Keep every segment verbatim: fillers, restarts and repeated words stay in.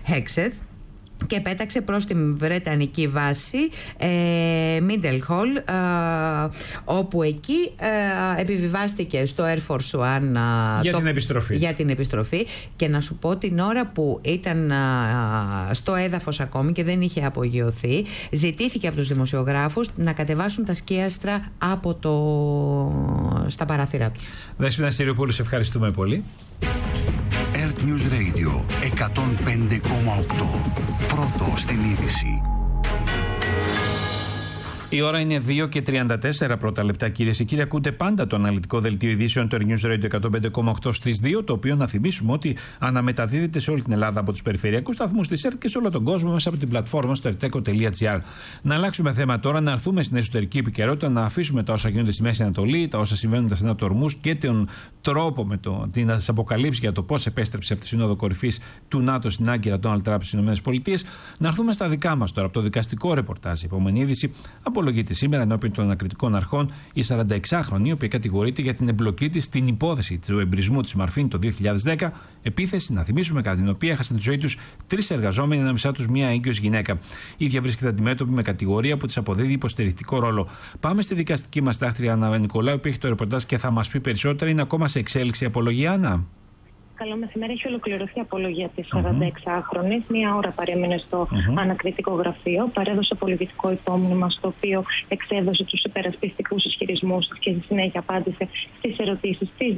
Hexeth και πέταξε προς την βρετανική βάση ε, Middlehall, ε, όπου εκεί ε, επιβιβάστηκε στο Air Force One ε, για, το, την επιστροφή. για την επιστροφή. Και να σου πω, την ώρα που ήταν ε, στο έδαφος ακόμη και δεν είχε απογειωθεί, ζητήθηκε από τους δημοσιογράφους να κατεβάσουν τα σκίαστρα από το, στα παράθυρά τους. Δέσποινα Συριοπούλου, σε ευχαριστούμε πολύ. Earth News Radio εκατόν πέντε κόμμα οκτώ. Πρώτο στην είδηση. Η ώρα είναι δύο και τριάντα τέσσερα πρώτα λεπτά, κυρίες και κύριοι. Ακούτε πάντα το αναλυτικό δελτίο ειδήσεων του Earth News Radio εκατόν πέντε κόμμα οκτώ στις δύο, το οποίο να θυμίσουμε ότι αναμεταδίδεται σε όλη την Ελλάδα από τους περιφερειακούς σταθμούς της ΕΡΤ και σε όλο τον κόσμο μέσα από την πλατφόρμα στο ερτέκο τελεία τζι άρ. Να αλλάξουμε θέμα τώρα, να έρθουμε στην εσωτερική επικαιρότητα, να αφήσουμε τα όσα γίνονται στη Μέση Ανατολή, τα όσα συμβαίνουν στα στενά του Ορμούς και τον τρόπο με το, την αποκαλύψει για το πώς επέστρεψε από τη Σύνοδο Κορυφής του ΝΑΤΟ στην Άγκυρα Ντόναλντ Τραμπ στις ΗΠΑ. Να έρθουμε στα δικά μας τώρα, από το δικαστικό ρεπορτάζ. Η επόμενη είδηση. Απολογείται σήμερα ενώπιον των ανακριτικών αρχών η σαρανταεξάχρονη, η οποία κατηγορείται για την εμπλοκή της στην υπόθεση του εμπρισμού της Μαρφίν το δύο χιλιάδες δέκα. Επίθεση, να θυμίσουμε, κατά την οποία έχασαν τη ζωή τους τρεις εργαζόμενοι, ανάμεσά τους μία έγκυος γυναίκα. Η ίδια βρίσκεται αντιμέτωπη με κατηγορία που της αποδίδει υποστηρικτικό ρόλο. Πάμε στη δικαστική μας τάχτρια Άννα Νικολάου, που έχει το ρεπορτάζ και θα μας πει περισσότερα. Είναι ακόμα σε εξέλιξη η απολογία, Άννα. Καλό μεσημέρι. Έχει ολοκληρωθεί η απολογία της σαρανταεξάχρονης. Μία ώρα παρέμεινε στο mm-hmm. ανακριτικό γραφείο. Παρέδωσε πολιτικό υπόμνημα, στο οποίο εξέδωσε τους υπερασπιστικούς ισχυρισμούς και στη συνέχεια απάντησε στις ερωτήσεις της,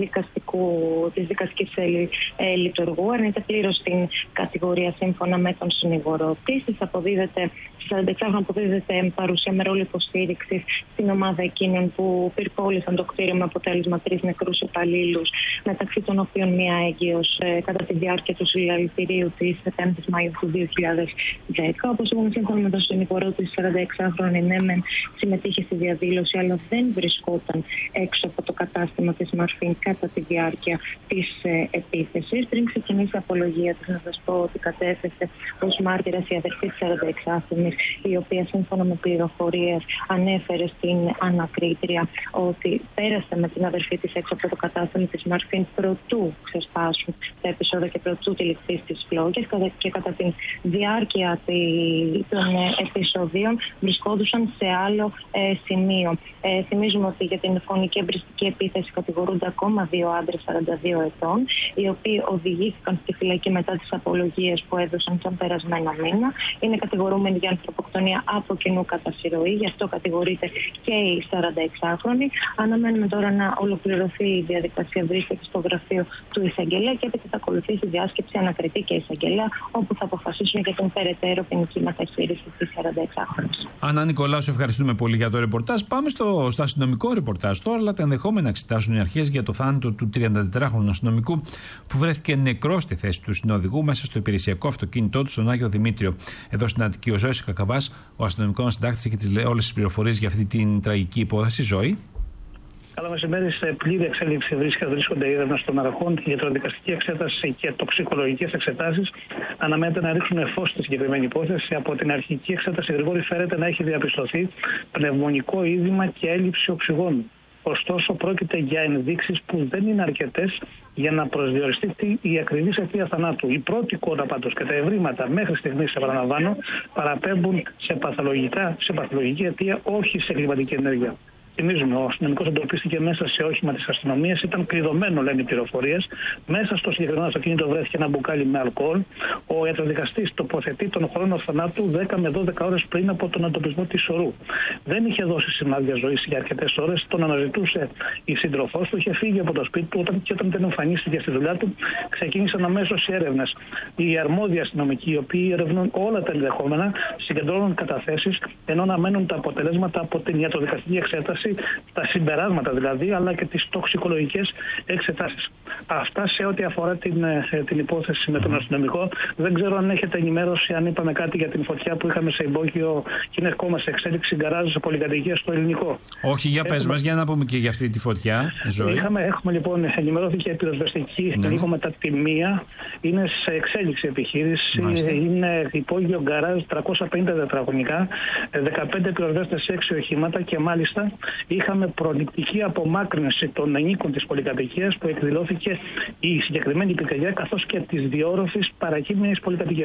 της δικαστικής ε, λειτουργού. Αρνείται πλήρως την κατηγορία σύμφωνα με τον συνηγορό της. Της αποδίδεται, στη σαρανταεξάχρονη αποδίδεται παρουσία με ρόλο υποστήριξης στην ομάδα εκείνων που πυρπόλησαν το κτίριο με αποτέλεσμα τρεις νεκρούς υπαλλήλους, μεταξύ των οποίων μία έγκυη κατά τη διάρκεια του συλλαλητηρίου της πέμπτης Μαΐου του δύο χιλιάδες δέκα. Όπως είπαμε, σύμφωνα με τον συνηγορό της, σαρανταεξάχρονη ναι μεν συμμετείχε στη διαδήλωση, αλλά δεν βρισκόταν έξω από το κατάστημα της Μαρφίν κατά τη διάρκεια της ε, επίθεσης. Πριν ξεκινήσει η απολογία της, να σας πω ότι κατέθεσε ως μάρτυρας η αδερφή της σαρανταεξάχρονης, η οποία σύμφωνα με πληροφορίες ανέφερε στην ανακρίτρια ότι πέρασε με την αδερφή της έξω από το κατάστημα της Μαρφίν προτού ξεσπάσει τα επεισόδια και προτού τη ληφθεί στις φλόγες, και κατά τη διάρκεια των επεισοδίων βρισκόντουσαν σε άλλο ε, σημείο. Ε, θυμίζουμε ότι για την φωνική εμπριστική επίθεση κατηγορούνται ακόμα δύο άντρες σαράντα δύο ετών, οι οποίοι οδηγήθηκαν στη φυλακή μετά τις απολογίες που έδωσαν τον περασμένο μήνα. Είναι κατηγορούμενοι για ανθρωποκτονία από κοινού κατά συρροή, γι' αυτό κατηγορείται και η σαρανταεξάχρονη. Αναμένουμε τώρα να ολοκληρωθεί η διαδικασία, βρίσκεται στο γραφείο του εισαγγελέα και έπειτα θα ακολουθήσει η διάσκεψη ανακριτή και εισαγγελέα, όπου θα αποφασίσουν για την περαιτέρω ποινική μεταχείριση της σαρανταεξάχρονης. Άννα Νικολάου, σε ευχαριστούμε πολύ για το ρεπορτάζ. Πάμε στο, στο αστυνομικό ρεπορτάζ τώρα, αλλά τα ενδεχόμενα εξετάσουν οι αρχές για το θάνατο του τριαντατετράχρονου αστυνομικού που βρέθηκε νεκρός στη θέση του συνοδηγού μέσα στο υπηρεσιακό αυτοκίνητό του στον Άγιο Δημήτριο. Εδώ στην Αττική, ο Ζώης Κακαβάς, ο αστυνομικός συντάκτης, έχει όλες τις πληροφορίες για αυτή την τραγική υπόθεση. Ζωή. Καλό μεσημέρι. Σε πλήρη εξέλιξη βρίσκονται οι έρευνες των αρχών για ιατροδικαστική εξέταση και τοξικολογικές εξετάσεις. Αναμένεται να ρίξουν φως στη συγκεκριμένη υπόθεση. Από την αρχική εξέταση, Γρηγόρη, φέρεται να έχει διαπιστωθεί πνευμονικό είδημα και έλλειψη οξυγόνου. Ωστόσο, πρόκειται για ενδείξεις που δεν είναι αρκετές για να προσδιοριστεί η ακριβής αιτία θανάτου. Η πρώτη εικόνα πάντως και τα ευρήματα μέχρι στιγμής, επαναλαμβάνω, παραπέμπουν σε, παθολογικά, σε παθολογική αιτία, όχι σε εγκληματική ενέργεια. Θυμίζουμε, ο αστυνομικός εντοπίστηκε μέσα σε όχημα της αστυνομίας, ήταν κλειδωμένο, λένε οι πληροφορίες. Μέσα στο συγκεκριμένο αυτοκίνητο βρέθηκε ένα μπουκάλι με αλκοόλ. Ο ιατροδικαστής τοποθετεί τον χρόνο θανάτου δέκα με δώδεκα ώρες πριν από τον εντοπισμό της σωρού. Δεν είχε δώσει σημάδια ζωής για αρκετές ώρες, τον αναζητούσε η σύντροφός του, είχε φύγει από το σπίτι του όταν, και όταν δεν εμφανίστηκε στη δουλειά του, ξεκίνησαν αμέσως οι έρευνες. Οι αρμόδιοι αστυνομικοί, οι οποίοι ερευνούν όλα τα ενδεχόμενα, συγκεντρώνουν καταθέσεις, ενώ αναμένουν τα αποτελέσματα από την ιατροδικαστική εξέταση, τα συμπεράσματα δηλαδή, αλλά και τις τοξικολογικές εξετάσεις. Αυτά σε ό,τι αφορά την, την υπόθεση με τον αστυνομικό. Δεν ξέρω αν έχετε ενημέρωση, αν είπαμε κάτι για την φωτιά που είχαμε σε υπόγειο και είναι ακόμα σε εξέλιξη γκαράζ σε πολυκατοικία στο Ελληνικό. Όχι, για πες μας, για να πούμε και για αυτή τη φωτιά. Ζωή. Είχαμε, έχουμε λοιπόν, ενημερώθηκε η πυροσβεστική ναι. λίγο μετά τη μία. Είναι σε εξέλιξη επιχείρηση. Μάλιστα. Είναι υπόγειο γκαράζ τριακόσια πενήντα τετραγωνικά, δεκαπέντε πυροσβέστες, έξι οχήματα και μάλιστα είχαμε προληπτική απομάκρυνση των ενίκων της πολυκατοικίας που εκδηλώθηκε η συγκεκριμένη πυρκαγιά, καθώς και της διόρροφης παρακείμενης πολυκατοικίας.